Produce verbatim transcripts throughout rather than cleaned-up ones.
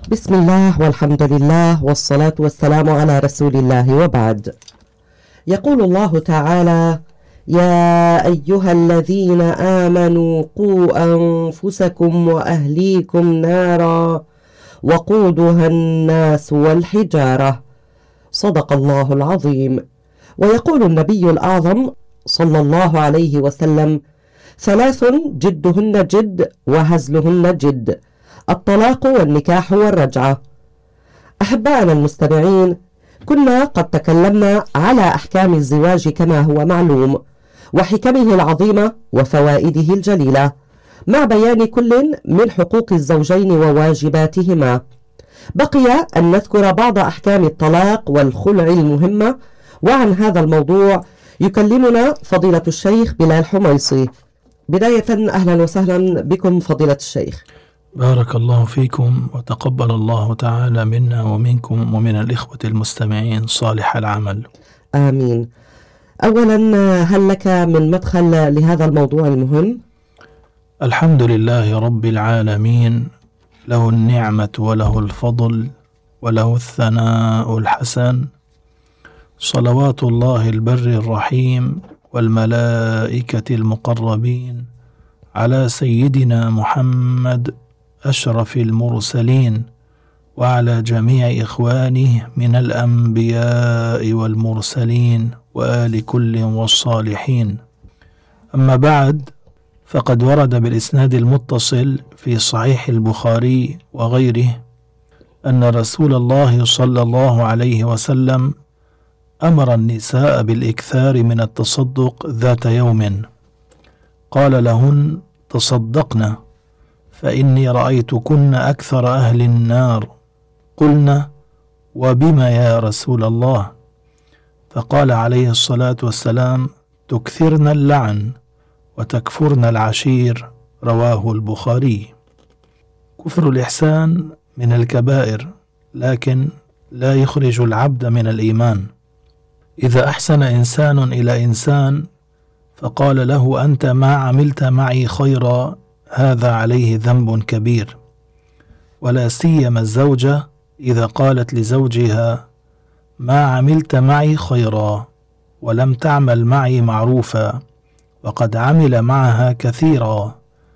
بسم الله والحمد لله والصلاة والسلام على رسول الله، وبعد. يقول الله تعالى: يا أيها الذين آمنوا قوا أنفسكم وأهليكم نارا وقودها الناس والحجارة. صدق الله العظيم. ويقول النبي الأعظم صلى الله عليه وسلم: ثلاث جدهن جد وهزلهن جد: الطلاق والنكاح والرجعة. أحبائنا المستمعين، كنا قد تكلمنا على أحكام الزواج كما هو معلوم، وحكمه العظيمة وفوائده الجليلة، مع بيان كل من حقوق الزوجين وواجباتهما. بقي أن نذكر بعض أحكام الطلاق والخلع المهمة، وعن هذا الموضوع يكلمنا فضيلة الشيخ بلال حميصي. بداية أهلا وسهلا بكم فضيلة الشيخ. بارك الله فيكم، وتقبل الله تعالى منا ومنكم ومن الإخوة المستمعين صالح العمل. آمين. أولا، هل لك من مدخل لهذا الموضوع المهم؟ الحمد لله رب العالمين، له النعمة وله الفضل وله الثناء الحسن، صلوات الله البر الرحيم والملائكة المقربين على سيدنا محمد أشرف المرسلين، وعلى جميع إخوانه من الأنبياء والمرسلين وآل كل والصالحين. أما بعد، فقد ورد بالإسناد المتصل في صحيح البخاري وغيره أن رسول الله صلى الله عليه وسلم أمر النساء بالإكثار من التصدق ذات يوم، قال لهن: تصدقن فإني رأيتكن أكثر أهل النار. قلنا: وبما يا رسول الله؟ فقال عليه الصلاة والسلام: تكثرن اللعن وتكفرن العشير. رواه البخاري. كفر الإحسان من الكبائر، لكن لا يخرج العبد من الإيمان. إذا أحسن إنسان إلى إنسان فقال له: أنت ما عملت معي خيرا، هذا عليه ذنب كبير. ولا سيما الزوجة إذا قالت لزوجها: ما عملت معي خيرا، ولم تعمل معي معروفا، وقد عمل معها كثيرا،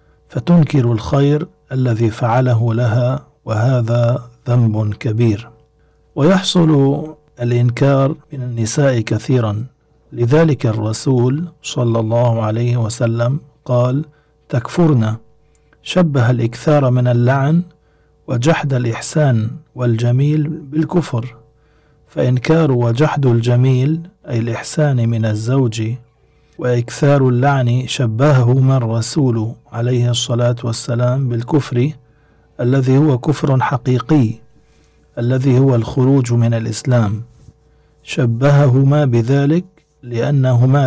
فتنكر الخير الذي فعله لها، وهذا ذنب كبير. ويحصل الإنكار من النساء كثيرا، لذلك الرسول صلى الله عليه وسلم قال: تكفرن، شبه الإكثار من اللعن وجحد الإحسان والجميل بالكفر. فإنكار وجحد الجميل أي الإحسان من الزوج وإكثار اللعن شبههما الرسول عليه الصلاة والسلام بالكفر، الذي هو كفر حقيقي، الذي هو الخروج من الإسلام. شبههما بذلك لأنهما